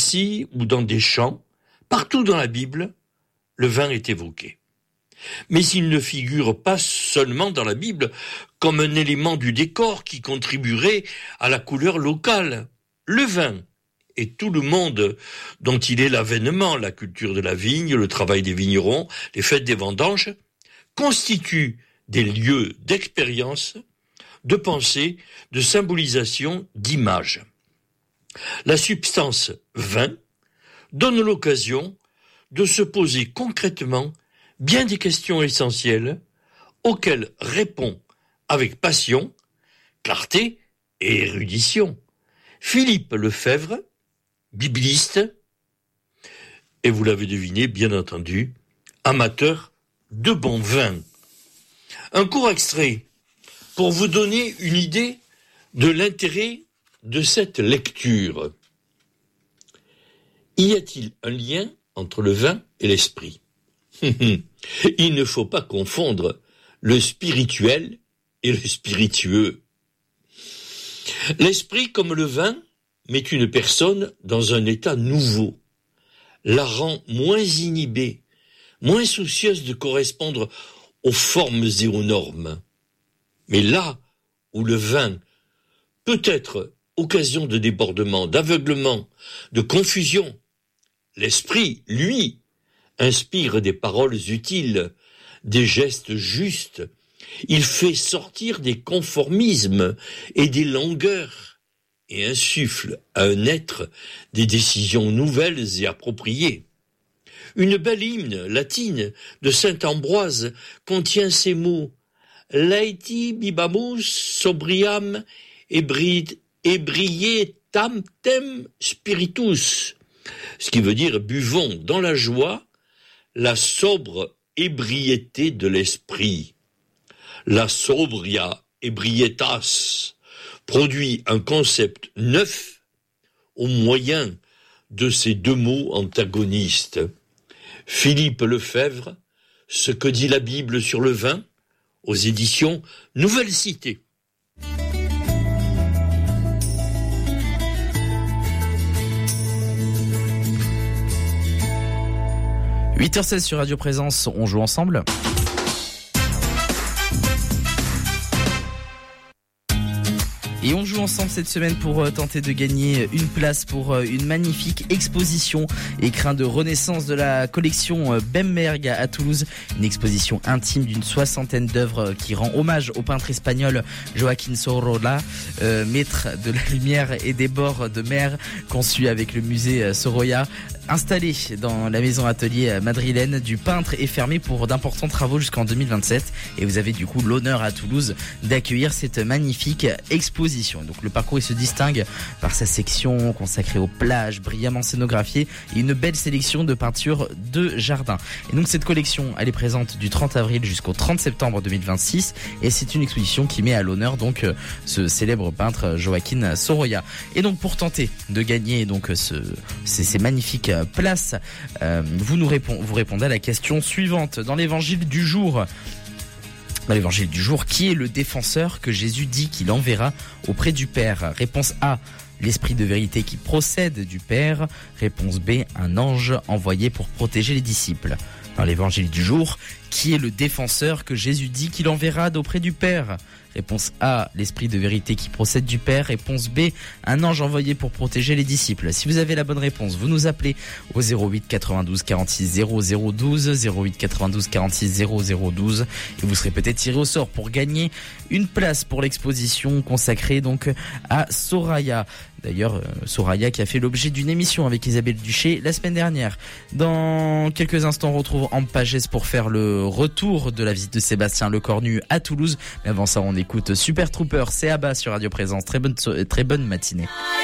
récits ou dans des chants, partout dans la Bible, le vin est évoqué. Mais il ne figure pas seulement dans la Bible comme un élément du décor qui contribuerait à la couleur locale. Le vin et tout le monde dont il est l'avènement, la culture de la vigne, le travail des vignerons, les fêtes des vendanges, constituent des lieux d'expérience, de pensée, de symbolisation, d'image. La substance vin donne l'occasion de se poser concrètement bien des questions essentielles auxquelles répond avec passion, clarté et érudition Philippe Lefebvre, bibliste, et vous l'avez deviné, bien entendu, amateur de bon vin. Un court extrait pour vous donner une idée de l'intérêt de cette lecture. Y a-t-il un lien entre le vin et l'esprit ? Il ne faut pas confondre le spirituel et le spiritueux. L'esprit, comme le vin, met une personne dans un état nouveau, la rend moins inhibée, moins soucieuse de correspondre aux formes et aux normes. Mais là où le vin peut être occasion de débordement, d'aveuglement, de confusion, l'esprit, lui, inspire des paroles utiles, des gestes justes. Il fait sortir des conformismes et des langueurs et insuffle à un être des décisions nouvelles et appropriées. Une belle hymne latine de saint Ambroise contient ces mots « Laeti bibamus sobriam ebrietam tem spiritus », ce qui veut dire « buvons dans la joie la sobre ébriété de l'esprit ». La sobria ebrietas produit un concept neuf au moyen de ces deux mots antagonistes. Philippe Lefebvre, Ce que dit la Bible sur le vin, aux éditions Nouvelle Cité. « 8h16 sur Radio Présence, on joue ensemble ?» Et on joue ensemble cette semaine pour tenter de gagner une place pour une magnifique exposition écrin de renaissance de la collection Bemberg à Toulouse. Une exposition intime d'une 60aine d'œuvres qui rend hommage au peintre espagnol Joaquín Sorolla, maître de la lumière et des bords de mer, conçu avec le musée Sorolla. Installé dans la maison atelier madrilène du peintre et fermé pour d'importants travaux jusqu'en 2027. Et vous avez du coup l'honneur à Toulouse d'accueillir cette magnifique exposition. Donc le parcours il se distingue par sa section consacrée aux plages, brillamment scénographiées et une belle sélection de peintures de jardin. Et donc cette collection elle est présente du 30 avril jusqu'au 30 septembre 2026 et c'est une exposition qui met à l'honneur donc ce célèbre peintre Joaquín Sorolla. Et donc pour tenter de gagner donc ces magnifiques places, vous répondez à la question suivante. Dans l'évangile du jour, qui est le défenseur que Jésus dit qu'il enverra auprès du Père? Réponse A, l'esprit de vérité qui procède du Père. Réponse B, un ange envoyé pour protéger les disciples. Dans l'évangile du jour, qui est le défenseur que Jésus dit qu'il enverra d'auprès du Père? Réponse A, l'esprit de vérité qui procède du Père. Réponse B, un ange envoyé pour protéger les disciples. Si vous avez la bonne réponse, vous nous appelez au 08 92 46 0012, 08 92 46 0012 et vous serez peut-être tiré au sort pour gagner une place pour l'exposition consacrée donc à Sorolla. D'ailleurs, Sorolla qui a fait l'objet d'une émission avec Isabelle Duché la semaine dernière. Dans quelques instants, on retrouve Amp Pagès pour faire le retour de la visite de Sébastien Lecornu à Toulouse. Mais avant ça, on écoute Super Trooper, c'est Abba sur Radio Présence. Très bonne matinée.